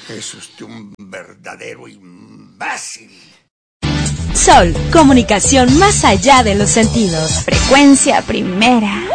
Es usted un verdadero imbécil. Sol, comunicación más allá de los sentidos. Frecuencia primera.